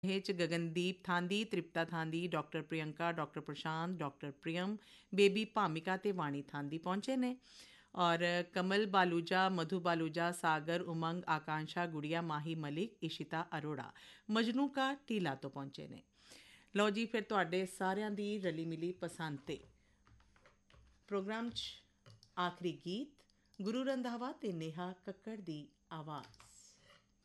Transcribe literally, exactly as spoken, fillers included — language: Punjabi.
ਇਹ 'ਚ ਗਗਨਦੀਪ ਥਾਂਦੀ, ਤ੍ਰਿਪਤਾ ਥਾਂਦੀ, ਡਾਕਟਰ ਪ੍ਰਿਯੰਕਾ, ਡਾਕਟਰ ਪ੍ਰਸ਼ਾਂਤ, ਡਾਕਟਰ ਪ੍ਰਿयम, ਬੇਬੀ ਭਾਮਿਕਾ ਅਤੇ ਵਾਣੀ ਥਾਂਦੀ ਪਹੁੰਚੇ ਨੇ। ਔਰ ਕਮਲ ਬਾਲੂਜਾ, ਮਧੂ ਬਾਲੂਜਾ, ਸਾਗਰ, ਉਮੰਗ, ਆਕਾਂਸ਼ਾ, ਗੁੜੀਆ, ਮਾਹੀ ਮਲਿਕ, ਇਸ਼ਿਤਾ ਅਰੋੜਾ ਮਜਨੂ ਕਾ ਟੀਲਾ ਤੋਂ ਪਹੁੰਚੇ ਨੇ। ਲਓ ਜੀ, ਫਿਰ ਤੁਹਾਡੇ ਸਾਰਿਆਂ ਦੀ ਰਲੀ ਮਿਲੀ ਪਸੰਦ 'ਤੇ ਪ੍ਰੋਗਰਾਮ 'ਚ ਆਖਰੀ ਗੀਤ ਗੁਰੂ ਰੰਧਾਵਾ ਅਤੇ ਨੇਹਾ ਕੱਕੜ ਦੀ ਆਵਾਜ਼।